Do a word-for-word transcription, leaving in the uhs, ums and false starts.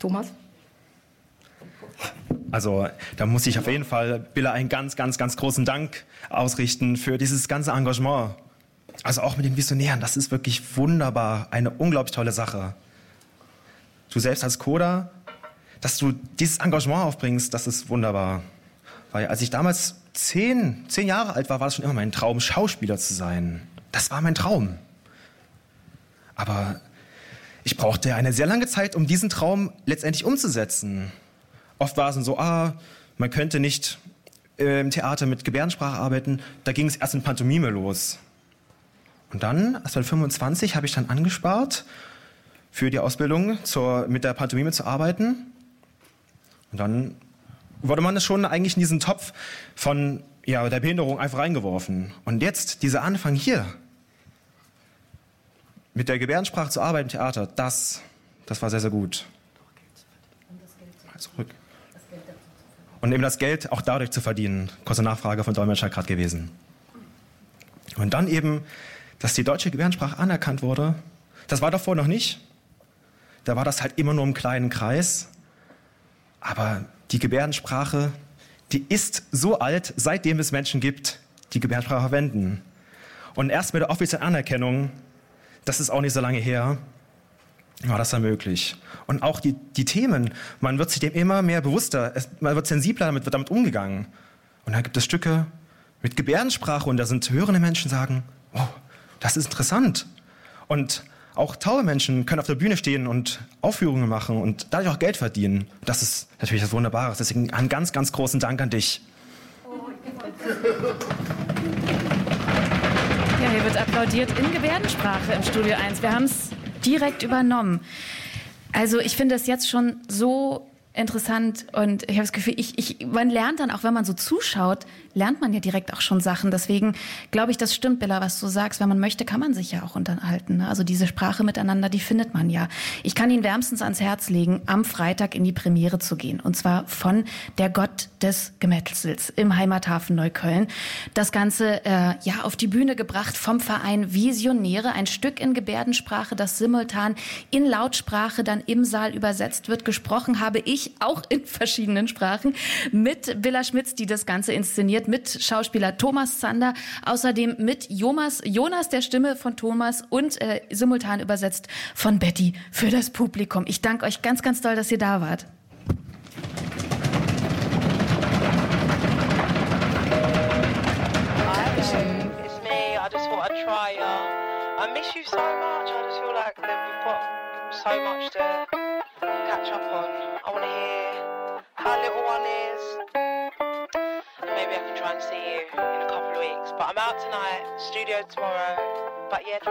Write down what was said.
Thomas? Also da muss ich auf jeden Fall Billa einen ganz, ganz, ganz großen Dank ausrichten für dieses ganze Engagement. Also auch mit den Visionären, das ist wirklich wunderbar, eine unglaublich tolle Sache. Du selbst als Coder, dass du dieses Engagement aufbringst, das ist wunderbar. Weil als ich damals zehn, zehn Jahre alt war, war es schon immer mein Traum, Schauspieler zu sein. Das war mein Traum. Aber ich brauchte eine sehr lange Zeit, um diesen Traum letztendlich umzusetzen. Oft war es so, ah, man könnte nicht äh, im Theater mit Gebärdensprache arbeiten. Da ging es erst in Pantomime los. Und dann, als war fünfundzwanzig, habe ich dann angespart, für die Ausbildung zur, mit der Pantomime zu arbeiten. Und dann wurde man das schon eigentlich in diesen Topf von ja, der Behinderung einfach reingeworfen. Und jetzt, dieser Anfang hier, mit der Gebärdensprache zu arbeiten im Theater, das, das war sehr, sehr gut. Zurück. Und eben das Geld auch dadurch zu verdienen. Kurze Nachfrage von Dolmetscher gerade gewesen. Und dann eben, dass die deutsche Gebärdensprache anerkannt wurde, das war davor noch nicht. Da war das halt immer nur im kleinen Kreis. Aber die Gebärdensprache, die ist so alt, seitdem es Menschen gibt, die Gebärdensprache verwenden. Und erst mit der offiziellen Anerkennung, das ist auch nicht so lange her, war das dann möglich. Und auch die, die Themen, man wird sich dem immer mehr bewusster, es, man wird sensibler, damit wird damit umgegangen. Und dann gibt es Stücke mit Gebärdensprache und da sind hörende Menschen, die sagen, oh, das ist interessant. Und auch taube Menschen können auf der Bühne stehen und Aufführungen machen und dadurch auch Geld verdienen. Das ist natürlich das Wunderbare. Deswegen einen ganz, ganz großen Dank an dich. Ja, hier wird applaudiert in Gebärdensprache im Studio eins. Wir haben es direkt übernommen. Also ich finde es jetzt schon so interessant und ich habe das Gefühl, ich, ich, man lernt dann auch, wenn man so zuschaut, lernt man ja direkt auch schon Sachen. Deswegen glaube ich, das stimmt, Billa, was du sagst. Wenn man möchte, kann man sich ja auch unterhalten. Ne? Also diese Sprache miteinander, die findet man ja. Ich kann Ihnen wärmstens ans Herz legen, am Freitag in die Premiere zu gehen. Und zwar von Der Gott des Gemetzels im Heimathafen Neukölln. Das Ganze äh, ja auf die Bühne gebracht vom Verein Visionäre. Ein Stück in Gebärdensprache, das simultan in Lautsprache dann im Saal übersetzt wird. Gesprochen habe ich auch in verschiedenen Sprachen mit Billa Schmitz, die das Ganze inszeniert, mit Schauspieler Thomas Zander, außerdem mit Jonas, Jonas der Stimme von Thomas und äh, simultan übersetzt von Betty für das Publikum. Ich danke euch ganz, ganz doll, dass ihr da wart. It's me. I just thought I'd try. Uh, I miss you so much. I just feel like that we've got so much to catch up on. I want to hear how little one is, and maybe I can try and see you in a couple of weeks. But I'm out tonight, studio tomorrow. But yeah.